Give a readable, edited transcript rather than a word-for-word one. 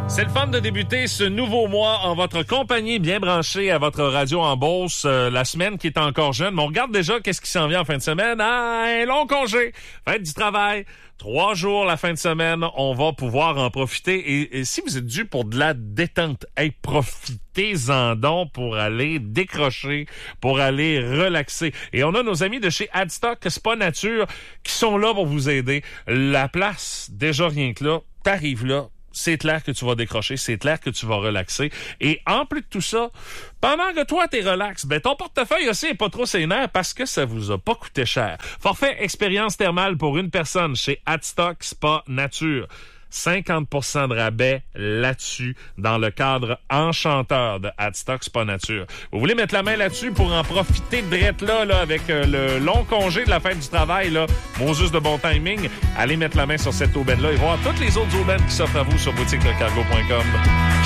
C'est le fun de débuter ce nouveau mois en votre compagnie, bien branchée à votre radio en Beauce. La semaine qui est encore jeune, mais on regarde déjà qu'est-ce qui s'en vient en fin de semaine. Ah, un long congé, fête du travail, 3 jours la fin de semaine, on va pouvoir en profiter. Et si vous êtes dû pour de la détente, profitez-en donc pour aller décrocher, pour aller relaxer. Et on a nos amis de chez Adstock Spa Nature qui sont là pour vous aider. La place, déjà rien que là, t'arrives là, c'est clair que tu vas décrocher, c'est clair que tu vas relaxer. Et en plus de tout ça, pendant que toi, t'es relax, ben ton portefeuille aussi est pas trop sénère parce que ça vous a pas coûté cher. Forfait expérience thermale pour une personne chez Adstock Spa Nature. 50% de rabais là-dessus dans le cadre enchanteur de Adstock Spa Nature. Vous voulez mettre la main là-dessus pour en profiter de drette là avec le long congé de la fête du travail, là, Moses de bon timing, allez mettre la main sur cette aubaine-là et voir toutes les autres aubaines qui s'offrent à vous sur boutiquedecargo.com.